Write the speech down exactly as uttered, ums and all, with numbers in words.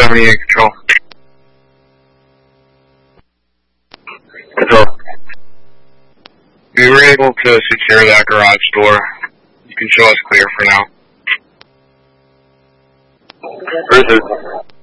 seventy-eight Control. Control. We were able to secure that garage door. You can show us clear for now. Bruiser.